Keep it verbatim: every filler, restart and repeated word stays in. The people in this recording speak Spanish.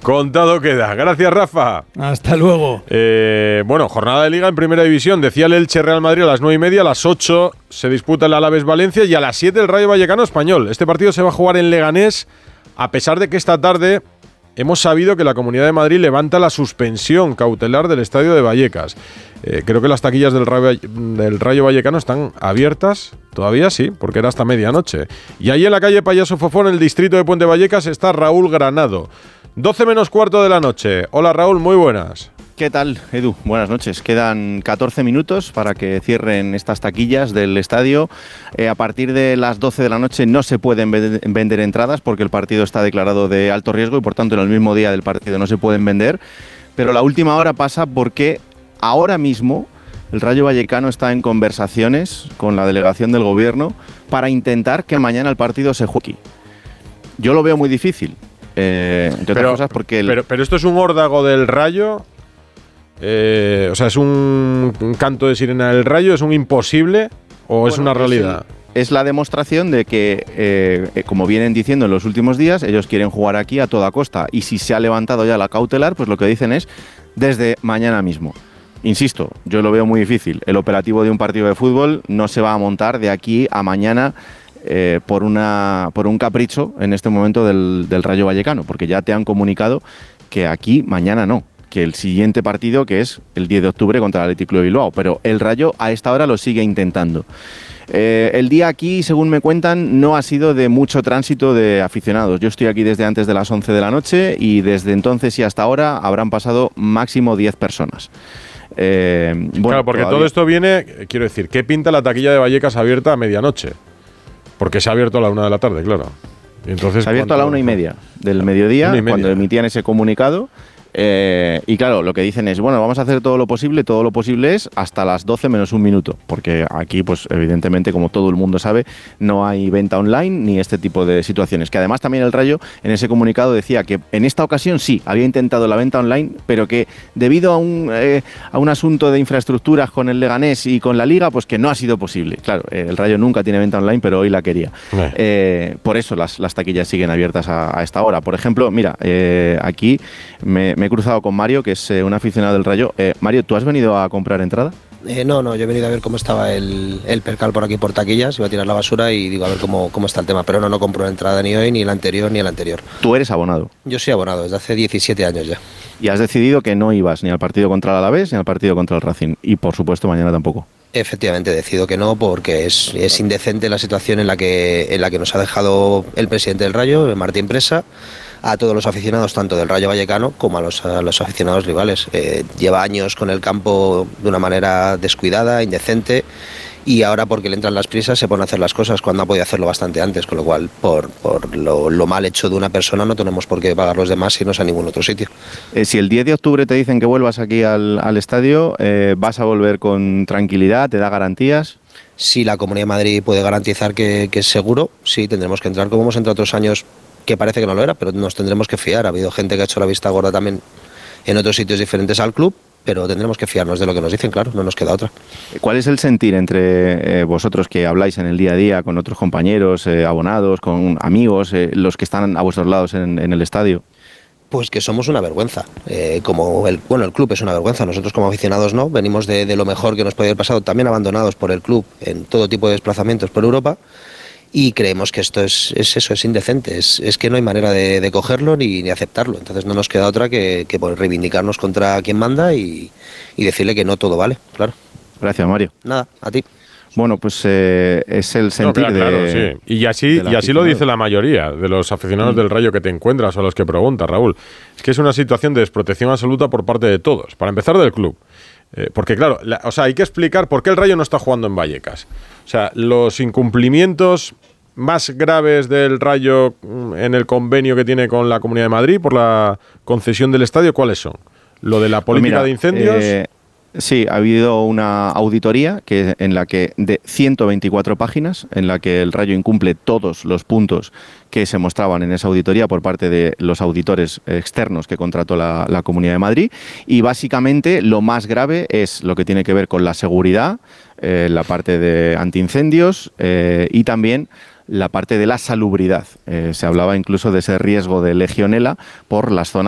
Contado queda. Gracias, Rafa. Hasta luego. Eh, bueno, jornada de Liga en Primera División. Decía el Elche Real Madrid a las nueve y media, a las ocho se disputa el Alavés Valencia y a las siete el Rayo Vallecano Español. Este partido se va a jugar en Leganés, a pesar de que esta tarde hemos sabido que la Comunidad de Madrid levanta la suspensión cautelar del estadio de Vallecas. Eh, creo que las taquillas del Rayo, del Rayo Vallecano están abiertas, todavía sí, porque era hasta medianoche. Y ahí en la calle Payaso Fofón, en el distrito de Puente Vallecas, está Raúl Granado. doce menos cuarto de la noche. Hola Raúl, muy buenas. ¿Qué tal, Edu? Buenas noches. Quedan catorce minutos para que cierren estas taquillas del estadio. Eh, a partir de las doce de la noche no se pueden vender entradas porque el partido está declarado de alto riesgo y por tanto en el mismo día del partido no se pueden vender. Pero la última hora pasa porque ahora mismo el Rayo Vallecano está en conversaciones con la delegación del gobierno para intentar que mañana el partido se juegue. Yo lo veo muy difícil. Eh, entre pero, otras cosas porque el... pero, pero esto es un órdago del Rayo. Eh, o sea, ¿es un, un canto de sirena del Rayo? ¿Es un imposible o bueno, es una realidad? Es, es la demostración de que, eh, como vienen diciendo en los últimos días, ellos quieren jugar aquí a toda costa. Y si se ha levantado ya la cautelar, pues lo que dicen es desde mañana mismo. Insisto, yo lo veo muy difícil. El operativo de un partido de fútbol no se va a montar de aquí a mañana eh, por, una, por un capricho en este momento del, del Rayo Vallecano, porque ya te han comunicado que aquí mañana no. Que el siguiente partido, que es el diez de octubre contra el Athletic Club de Bilbao, pero el Rayo a esta hora lo sigue intentando. Eh, el día aquí, según me cuentan, no ha sido de mucho tránsito de aficionados. Yo estoy aquí desde antes de las once de la noche y desde entonces y hasta ahora habrán pasado máximo diez personas. Eh, bueno, claro, porque todavía... todo esto viene, quiero decir, ¿qué pinta la taquilla de Vallecas abierta a medianoche? Porque se ha abierto a la una de la tarde, claro. Y entonces, se ha abierto a la una y media del mediodía, y media. Cuando emitían ese comunicado. Eh, y claro, lo que dicen es, bueno, vamos a hacer todo lo posible, todo lo posible es hasta las doce menos un minuto, porque aquí, pues evidentemente, como todo el mundo sabe, no hay venta online ni este tipo de situaciones, que además también el Rayo en ese comunicado decía que en esta ocasión sí, había intentado la venta online, pero que debido a un, eh, a un asunto de infraestructuras con el Leganés y con la Liga, pues que no ha sido posible. Claro, eh, el Rayo nunca tiene venta online, pero hoy la quería. Eh. Eh, por eso las, las taquillas siguen abiertas a, a esta hora. Por ejemplo, mira, eh, aquí me Me he cruzado con Mario, que es eh, un aficionado del Rayo. Eh, Mario, ¿tú has venido a comprar entrada? Eh, no, no, yo he venido a ver cómo estaba el, el percal por aquí por taquillas, iba a tirar la basura y digo a ver cómo, cómo está el tema, pero no, no compro entrada ni hoy, ni el anterior, ni el anterior. ¿Tú eres abonado? Yo soy abonado, desde hace diecisiete años ya. Y has decidido que no ibas ni al partido contra el Alavés ni al partido contra el Racing, y por supuesto mañana tampoco. Efectivamente, decido que no, porque es, es indecente la situación en la que en la que nos ha dejado el presidente del Rayo, Martín Presa, a todos los aficionados, tanto del Rayo Vallecano como a los, a los aficionados rivales. Eh, lleva años con el campo de una manera descuidada, indecente, y ahora porque le entran las prisas se pone a hacer las cosas cuando ha podido hacerlo bastante antes, con lo cual por, por lo, lo mal hecho de una persona no tenemos por qué pagar los demás irnos a ningún otro sitio. Eh, si el diez de octubre te dicen que vuelvas aquí al, al estadio, eh, ¿vas a volver con tranquilidad? ¿Te da garantías? Si la Comunidad de Madrid puede garantizar que, que es seguro, sí, tendremos que entrar como hemos entrado otros años, que parece que no lo era, pero nos tendremos que fiar. Ha habido gente que ha hecho la vista gorda también en otros sitios diferentes al club, pero tendremos que fiarnos de lo que nos dicen, claro, no nos queda otra. ¿Cuál es el sentir entre eh, vosotros que habláis en el día a día con otros compañeros, eh, abonados, con amigos, eh, los que están a vuestros lados en, en el estadio? Pues que somos una vergüenza. Eh, como el, bueno, el club es una vergüenza, nosotros como aficionados no, venimos de, de lo mejor que nos puede haber pasado, también abandonados por el club en todo tipo de desplazamientos por Europa. Y creemos que esto es, es eso, es indecente, es, es que no hay manera de, de cogerlo ni, ni aceptarlo. Entonces no nos queda otra que, que pues, reivindicarnos contra quien manda y, y decirle que no todo vale, claro. Gracias, Mario. Nada, a ti. Bueno, pues eh, es el sentir no, claro, de... Claro, sí. Y así, y así lo dice la mayoría de los aficionados mm. del Rayo que te encuentras o a los que preguntas, Raúl. Es que es una situación de desprotección absoluta por parte de todos. Para empezar, del club. Eh, porque claro, la, o sea, hay que explicar por qué el Rayo no está jugando en Vallecas. O sea, los incumplimientos más graves del Rayo en el convenio que tiene con la Comunidad de Madrid por la concesión del estadio, ¿cuáles son? Lo de la política pues mira, de incendios... Eh, sí, ha habido una auditoría que, en la que de ciento veinticuatro páginas, en la que el Rayo incumple todos los puntos que se mostraban en esa auditoría por parte de los auditores externos que contrató la, la Comunidad de Madrid, y básicamente lo más grave es lo que tiene que ver con la seguridad, eh, la parte de antiincendios eh, y también la parte de la salubridad. Eh, se hablaba incluso de ese riesgo de legionela por las zonas